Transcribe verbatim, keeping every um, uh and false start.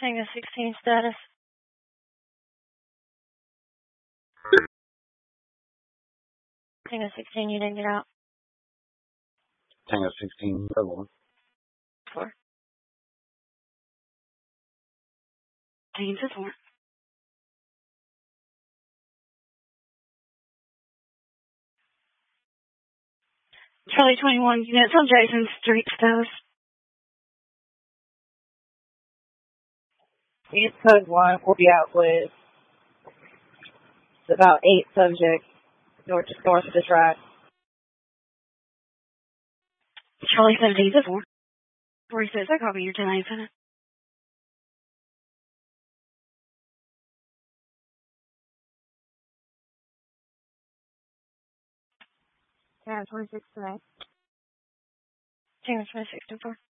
Tango sixteen status. Tango sixteen, you didn't get out. Tango sixteen, level. Four. Tango four. Charlie twenty-one units on Jason Street status. East Code one will be out with about eight subjects north just north of the track. Charlie seventeen to four. forty-six, I copy your ten eighty-seven. Yeah, twenty-six today. Tango twenty-six to four.